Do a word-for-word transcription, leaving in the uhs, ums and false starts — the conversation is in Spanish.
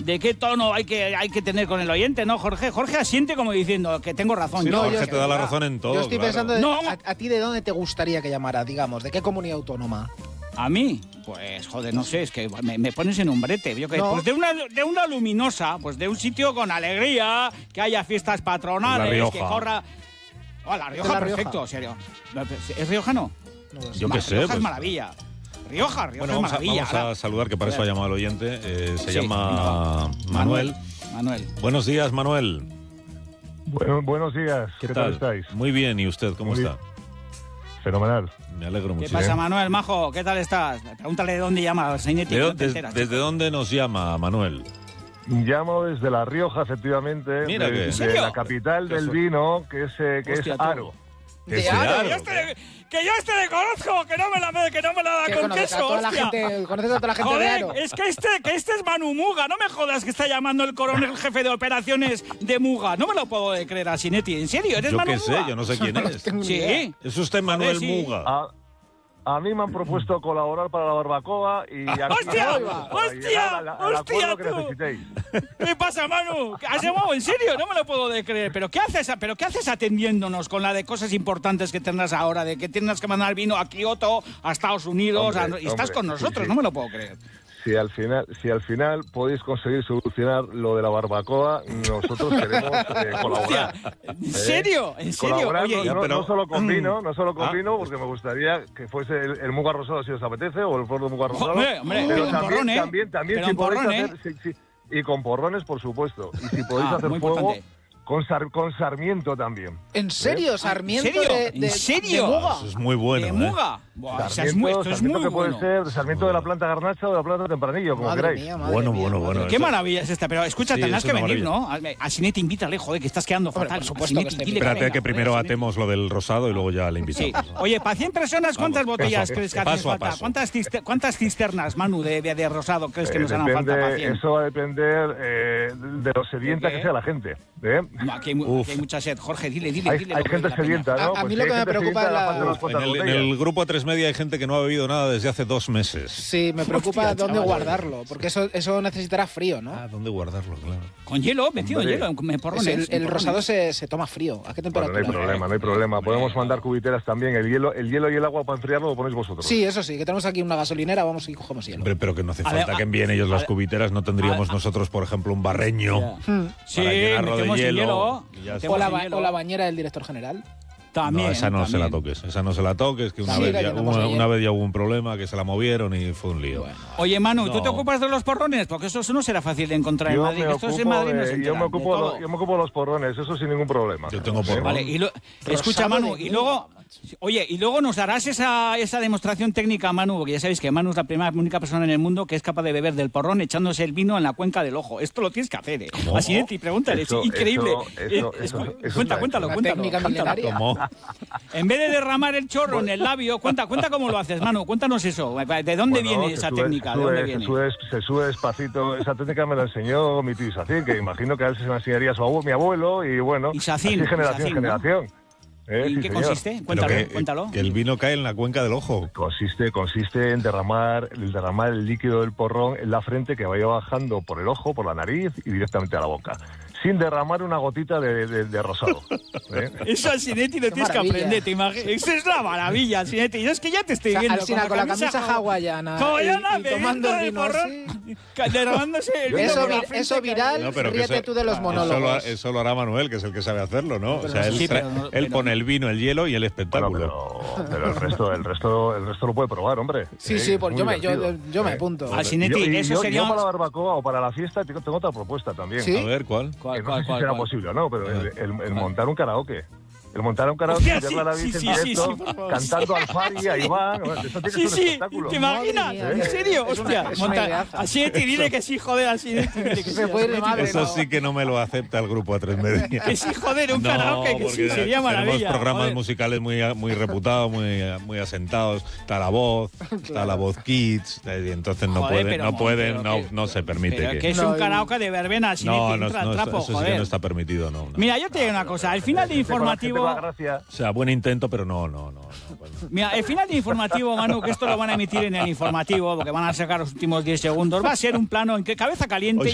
de qué tono hay que, hay que tener con el oyente, ¿no, Jorge? Jorge asiente como diciendo que tengo razón. Sí, yo, Jorge yo, te da la razón en todo. Yo estoy claro. pensando, de, No. a, a ti de dónde te gustaría que llamara, digamos, ¿de qué comunidad autónoma? ¿A mí? Pues, joder, no sé, es que me, me pones en un brete. Yo que, No. Pues de una, de una luminosa, pues de un sitio con alegría, que haya fiestas patronales, La Rioja. que corra... Oh, la Rioja, la perfecto, Rioja? en serio. ¿Es riojano? No lo sé. Yo qué Va, sé. Rioja Pues. es maravilla. Rioja, Rioja Bueno, es vamos a, maravilla. vamos a ahora. saludar, que para eso ha llamado el oyente. Eh, se Sí, llama venga, Manuel. Manuel. Buenos días, Manuel. Bueno, buenos días, ¿qué, tal? estáis? Muy bien, ¿y usted cómo Muy está? Fenomenal. Me alegro ¿Qué mucho. pasa, Manuel, majo? ¿Qué tal estás? Pregúntale de dónde llama, Sainetti, ¿De que dó- no te des- enteras. ¿Desde dónde nos llama, Manuel? Llamo desde La Rioja, efectivamente, Mira de, que- de ¿En serio? la capital Qué del su- vino, que es, eh, que Hostia, es tú. Aro. De Ese Aro. Aro. Que yo este le, que yo este le conozco, que no me la, que no me la da Que con conoces a queso, toda la hostia. gente, conoces a toda la gente de Joder, Aro. es que este, que este es Manu Muga, no me jodas que está llamando el coronel jefe de operaciones de Muga. No me lo puedo creer a Sinetti, ¿en serio? ¿Eres Yo Manu qué sé, Muga? yo no sé quién es. tengo ni idea. Sí. Es usted Manuel sí. Muga. A, a mí me han propuesto colaborar para la barbacoa y aquí ¡Hostia! estamos para ¡Hostia! llegar al- al ¡Hostia, acuerdo que tú! necesitéis. ¿Qué pasa, Manu? ¿Has llamado en serio? No me lo puedo de creer. ¿Pero qué haces, pero qué haces atendiéndonos con la de cosas importantes que tendrás ahora? De que tienes que mandar vino a Kioto, a Estados Unidos, Hombre, a- y estás hombre, con nosotros. sí, sí. No me lo puedo creer. Si al final, si al final podéis conseguir solucionar lo de la barbacoa, nosotros queremos eh, colaborar. ¿En serio? ¿En serio? Colaborando, Oye, no, pero- no solo con vino, no solo con Ah. vino, porque me gustaría que fuese el, el Muga Rosado si os apetece, o el flor de Muga Rosado. Hombre, hombre, pero con también, porrón, ¿eh? también, también Pero si en podéis porrón, hacer, sí, sí, y con porrones, por supuesto. Y si podéis Ah, hacer muy fuego, importante. con, sar- con Sarmiento también. ¿En serio? ¿Sarmiento ¿En serio? de, de, ¿En serio? de Muga? Eso es muy bueno, ¿de ¿eh? Muga? Buah, o sea, es Sarmiento, muy- esto es Sarmiento muy que puede bueno. ser Sarmiento de la planta garnacha o de la planta tempranillo, como Madre queráis. mía, madre Bueno, mía, bueno, madre bueno. mía. Qué Eso- maravilla es esta, pero escucha, Sí, tendrás es que una venir, maravilla. ¿no? A, a Sinetti, invítale, joder, que estás quedando Hombre, fatal. por supuesto A Sinetti, que estoy- dile Espérate venga, que primero joder, atemos lo del rosado y luego ya le Sí. invitamos. Oye, para cien personas, ¿cuántas Vamos, botellas paso, crees que hacen paso a falta? paso. ¿Cuántas, cister- ¿Cuántas cisternas, Manu, de, de, de rosado crees que Eh, nos harán depende- falta para cien? eso va a depender eh, de lo sedienta ¿De qué? que sea la gente. ¿eh? No, aquí, hay, mu- Uf. aquí hay mucha sed. Jorge, dile, dile, Hay, dile. hay lo que gente la peña. sedienta, ¿no? A- a Pues mí si lo hay que me gente preocupa sedienta, es la- le faltan unas En cuantas el, en botellas. el grupo A tres Media hay gente que no ha bebido nada desde hace dos meses. Sí, me preocupa Hostia, dónde chaval. guardarlo, porque eso, eso necesitará frío, ¿no? Ah, ¿dónde guardarlo? Claro. Con hielo, metido en Hombre. hielo, en Es porrones. el, en el porrones. rosado se, se toma frío. ¿A qué Bueno, temperatura? no hay problema, no hay problema. Hombre, Podemos no. mandar cubiteras también. El hielo, el hielo y el agua para enfriarlo lo ponéis vosotros. Sí, eso sí, que tenemos aquí una gasolinera, vamos y cogemos hielo. Hombre, pero que no hace A falta ver, que a- envíen ellos a las ver, cubiteras. No tendríamos a- nosotros, por ejemplo, un barreño Hmm. Sí, para llenarlo de metemos en hielo. hielo. y ya está. metemos O la, en ba- hielo. o la bañera del director general. También, No, esa no se la también. toques. Esa no se la toques, que una, Sí, vez la ya, llenamos una, ayer. una vez ya hubo un problema, que se la movieron y fue un lío. Bueno. Oye, Manu, ¿tú No. te ocupas de los porrones? Porque eso, eso no será fácil de encontrar en Yo Madrid. me, Estos en ocupo Madrid no se de, yo, enteran me de ocupo todo. lo- yo me ocupo de los porrones, eso sin ningún problema. Yo tengo ¿Eh? porrón. Vale, y lo, escucha, Rosado Manu, de y Muga, luego, oye, y luego nos darás esa, esa demostración técnica, Manu, porque ya sabéis que Manu es la primera, única persona en el mundo que es capaz de beber del porrón echándose el vino en la cuenta del ojo. Esto lo tienes que hacer, ¿eh? ¿Cómo? Así de ti, pregúntale, Eso- es increíble. eso- eso- Eh, eso- escu- eso cuenta, está cuéntalo, Una cuéntalo. técnica cuéntalo. milenaria. ¿Cómo? En vez de derramar el chorro en el labio, cuenta, cuenta cómo lo haces, Manu, cuéntanos eso. ¿De dónde Bueno, viene se esa sube- técnica? Se ¿De sube, dónde se viene? sube, se sube despacito. Esa técnica me la enseñó mi tío Isacín, que imagino que a él se la enseñaría a su abuelo, mi abuelo, y bueno, Isacín, así generación Isacín, en ¿no? generación. Eh, ¿Y sí, qué señor. consiste? Pero Cuéntalo, que, cuéntalo. que el vino cae en la cuenca del ojo. Consiste, consiste en derramar, el derramar el líquido del porrón en la frente que vaya bajando por el ojo, por la nariz y directamente a la boca, sin derramar una gotita de, de- de rosado. ¿eh? Eso al Sinetti lo Qué tienes que maravilla. aprender, te imaginas. Eso es la maravilla, Sinetti. Yo es que ya te estoy O sea, viendo. Alsina, con la camisa hawa- hawaiana hawaiana, y- y tomando el bebiendo vino del así. porrón, derramándose el vino Eso, por la vi- frente, eso que- viral, No, pero que ríete eso- tú de los Eso lo, monólogos. eso lo hará Manuel, que es el que sabe hacerlo, ¿no? Pero o sea, no él, sé si- tra- pero no- él pero pone no. el vino, el hielo y el Bueno, espectáculo. pero, pero el resto, el resto, el resto lo puede probar, hombre. Sí, Eh, sí, pues muy yo me, yo, divertido. yo me Eh, apunto. Ah, Sinetti, yo, y eso yo- sería- yo para la barbacoa o para la fiesta tengo, tengo otra propuesta también. ¿Sí? A ver, ¿cuál? ¿Cuál, Que no cuál, sé si cuál, será cuál? posible o no, pero el, el- el ¿Cuál? montar un karaoke. El montar un karaoke Hostia, y verla a la sí, Virgen sí, en sí, directo, sí, por favor. cantando al Fari, a Iván. Eso tiene que Sí, ser un sí, espectáculo. ¿te imaginas? Madre mía. ¿En serio? Es una- Hostia, es una monta- ideaza. a Sinetti, dile que sí, joder, a Sinetti. Dile que sí, Se a puede ir de Sinetti. madre, Eso no. sí que no me lo acepta el grupo A tres Media. Que sí, joder, un karaoke, que sí, porque sería maravilla. Tenemos programas joder. musicales muy, muy reputados, muy, muy asentados. Está La Voz, está La Voz Kids, eh, y entonces no Joder, pueden, pero no, mo- pueden pero no, que- no se permite Pero que... que es No, un y- karaoke de verbena, Sinetti, no, no, entra no, al trapo, eso sí que joder. no está permitido, no. no. Mira, yo te digo una cosa, al final de Gente con la- gente informativo... con la gracia. O sea, buen intento, pero no, no, no. no, pues no. Mira, el final de informativo, Manu, que esto lo van a emitir en el informativo, porque van a sacar los últimos diez segundos, va a ser un plano en que cabeza caliente... Hoy